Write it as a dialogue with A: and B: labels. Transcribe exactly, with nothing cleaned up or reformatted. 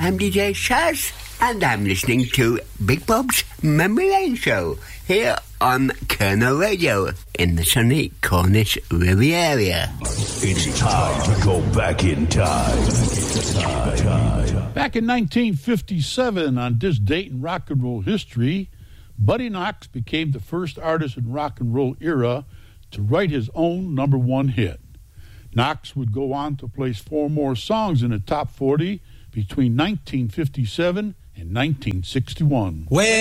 A: I'm D J Shaz, and I'm listening to Big Bob's Memory Lane Show here on Colonel Radio in the sunny Cornish Riviera.
B: It's time to go back in time.
C: Back in nineteen fifty-seven, on this date in rock and roll history, Buddy Knox became the first artist in rock and roll era to write his own number one hit. Knox would go on to place four more songs in the top forty between nineteen fifty-seven and nineteen sixty-one.
D: Well,